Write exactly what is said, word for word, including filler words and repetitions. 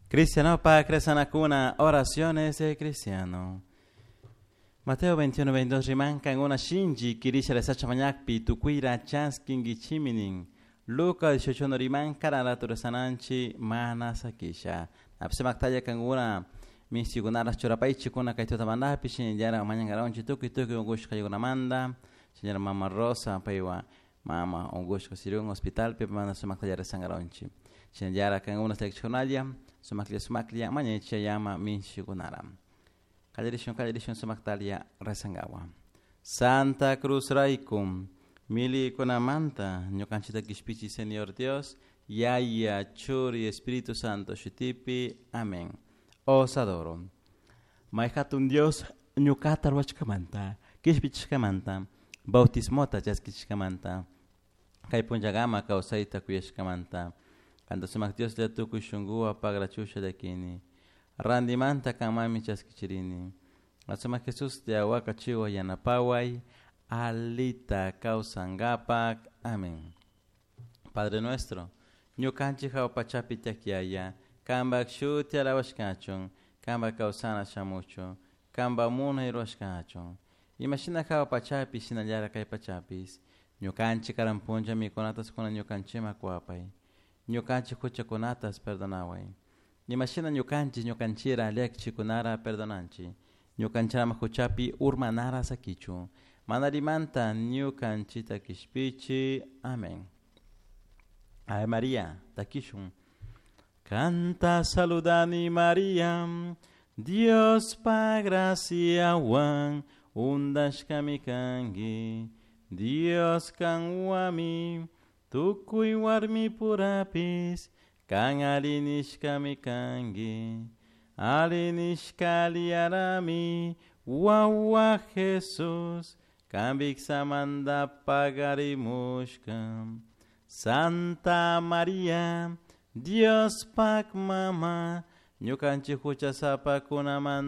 Cristiano pa Cresanacuna, oraciones de cristiano. Mateo veintiuno veintidós rimancan una shinji kirisha le sacha mañakpi tukuira chanskingi chiminin. Luca dieciocho no rimancan a la turesananchi mana sakisha. Napsemak kan una misi gunaras chorapaichi kuna kaitota mandapi shinjara mañangaronchi tuki tuki ungush kayuna manda. Señora Mama Rosa paiwa mama ungush kosirun hospital pe mana semak taya sangaronchi. Shinjara kan una seleccionalia sumaklia sumaklia mañecha llama misi gunaram. Calderishon, calderishon, sumaktalia, resangawa. Santa Cruz Raikum, mili conamanta, ñocanchita kispichi, Señor Dios, yaya, churi, Espíritu Santo, shutipi, amén. Os adoro. Maihatun Dios, ñucatar wachkamanta, kispichkamanta, bautismota chaskichkamanta, kaipunjagama kausaita kuyashkamanta, cuando sumak Dios le tu kushungua pagrachusha de kini. Randimanta kamami chaskichirini. Asama Jesús de Aguacachiwa Yanapaway, Alita Kausangapak. Amén. Padre nuestro, Ñukanchi Haupachapi Takiaya, Kamba Kshuti Alawashkachon, Kamba Kausana Shamucho, Kamba Muna Hiroshkachon. Imagina Haupachapi Sinayara Kaipachapis, Ñukanchi Karampunja Mikonatas Kuna Ñukanchi Makuapay, Ñukanchi Kucha Konatas Perdonaway. Imagina ñukanchi ñukanchira lekchi kunara perdonanchi. Ñukanchara mahuchapi urmanara sakichu. Manarimanta ñukanchita kishpichi. Amén. Ave María, takishun. Canta saludani María. Dios pa gracia wan. Undash kamikangi. Dios kan wami. Tukui warmi purapis. Kan alinish kamikangi, alinish kaliarami, wawa Jesus, kambik samanda pagarimushkam. Santa María, Dios pak mama, ñukanchi hucha sapa kunaman